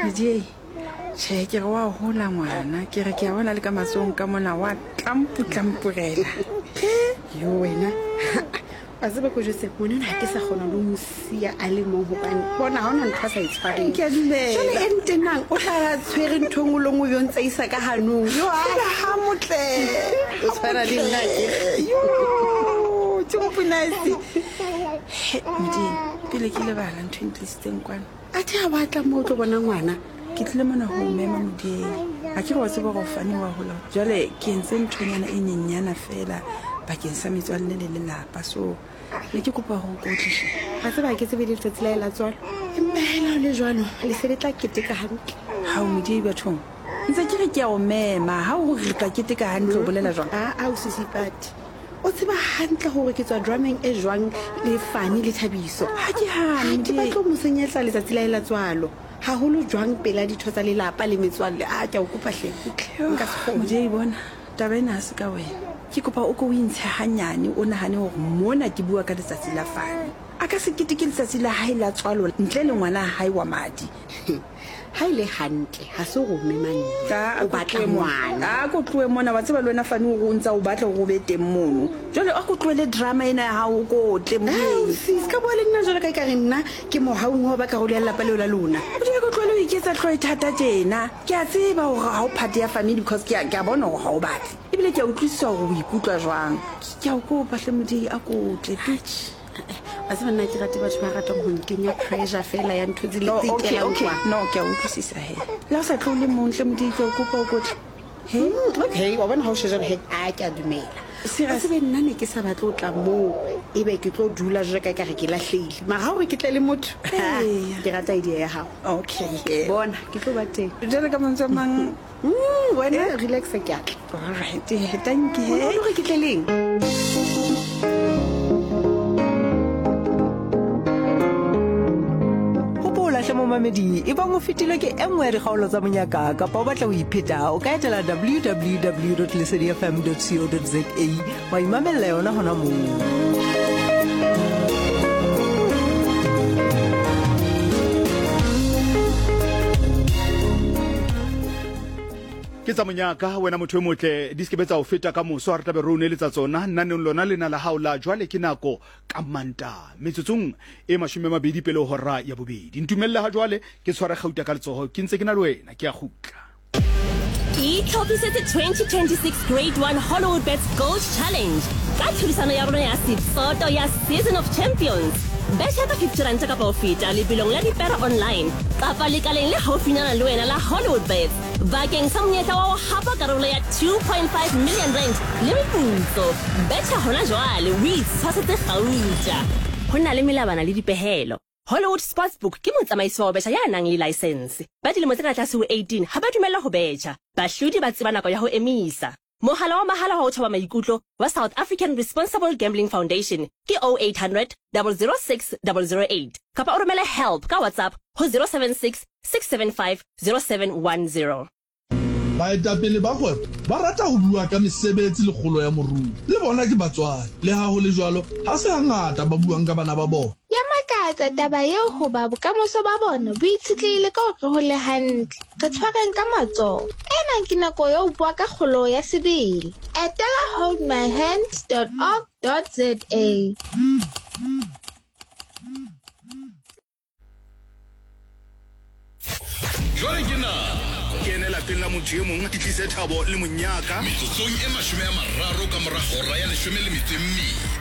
Medie che ke wa hola ngwana ke re ke a bona le ka matsong ka mona wa tlampurela yo wena a tseba go je se mone na ke sa gona lo musia a le mo hobane bona ha ona ntwa sa itshwareng ke a dumela jale entenang o tla tshwere nthong lo ngwe yontsa isa ka hanong yo ha motle o tshwara le nna yo tsompinasi Medie pele ke le bala ntho intlisitseng kwana a thi a batla mo tlo bona ngwana ke tle mona ho mema Modie a ke go tseba go fane wa hola jale ke entse nthonyana e nyenyana fela bakeng sa metswalle le lelapa so le ke kopa go kotlisha a tseba ke tsebe ditho tsela ela tswalo emela le jwano le se le tla keteka hantle ha o Modie bathong ntse ke re ke a o mema ha o re tla keteka hantle o bolela jwang a o sisipati o tseba hantle gore ke tswa drumming e jwang le fane le thabiso ha ke hane ke batlo mo senyetsa letsatsi la ela tswalo ha holo jwang pela ditho tsa lelapa le metswalle a ke a o kopa hle nka se kgone Modie bona taba ena se ka wena ke kopa o go intsha hanyane o nahane gore mona ke bua ka letsatsi la fane a ka se keteke letsatsi la hae la tswalo ntle le ngwana hae wa madi ha ile hantle ha se go memang o batla ngwana a go tloe mona wa tseba le wena fane o go ntsa o batla go be teng mono jole a go tloele drama ena ya hao go tle mo sis ka boa le nna jole ka re nna ke mohaung wa ba ka go le lapa leo la lona o go tloele o iketsa tloe thata tjena ke a tseba gore ga o phate ya family because ke a bona gore ga o batle ebile ke a utlwisisa gore o ikutlwa jwang ke a o kopa hle Modie a go tle pitch a se nna ke rate batho ba ratang go nkenya pressure fela ya ntho di le tsekela no ke a utlwisisa he la o sa tlo le montle Modie ke o kopa o kotle he okay wa bona ha o shejana he a ke a dumela a se be nna ne ke sa batla o tla mo ebe ke tlo dula jwa ka re ke lahlile mara ha o re ke tle le motho ke rata idea ya hao okay bona ke tlo ba teng jalo ka mantso mang wena relax ke a all right thank you o re ke tle leng mo mamedi e bang o fetile ke engwe re gaolo tsa monyaka kapa o batla o ipheta o ka etela www.lesedifm.co.za wa imamella yona hona moo ke tsa monyaka wena motho e motle di skebetsa o feta ka moso re tlabe re o neletsa tsona nnaneng lona lena la haola jwale ke nako ka manta metsotsong e 20 pele ho hora ya bobedi ntumelle ha jwale ke tshwara gauta ka letsoho ke ntse ke na le wena ke a gutla Itlhopisetse 2026 Grade 1 Hollywood Bets Gold Challenge ka thurisano ya rona ya Sitsoto ya Season of Champions. Betcha ka 50 rand ka feta lebilong la dipera online kapa lekaleng le haufinyana le wena la Hollywood Bets. Bakeng sa monyetla wa ho hapa karolo ya 2.5 million rand le meputso. Betcha hona jwale o itshwasetse gauta. Ho na le melabana le dipehelo. Hollywood Sportsbook ke motsamaiso wa betjha ya nang le license. Ba dilemo tse ka tlase ho 18 ha ba dumella ho betjha. Bahlodi ba tseba nako ya ho emisa. Mohala wa mahala wa ho thoba maikutlo wa South African Responsible Gambling Foundation ke 0800 006 008. Kapa o romele help ka WhatsApp ho 076 675 0710. Baetapele ba kgwebo ba rata ho bua ka mesebetsi le kgolo ya moruo le bona ke batswadi le ha ho le jwalo ha se hangata ba buang ka bana ba bona ya makatsa taba eo ho ba bokamoso ba bona bo itshitlehile ka hore ho le hantle re tshwareng ka matsoho ena ke nako ya ho bua ka kgolo ya sebele etela holdmyhands.org.za jwale ke na kene lapeng la motho e mong ke tlise thabo le monyaka metsotsong e 30 ka mora hora ya 12.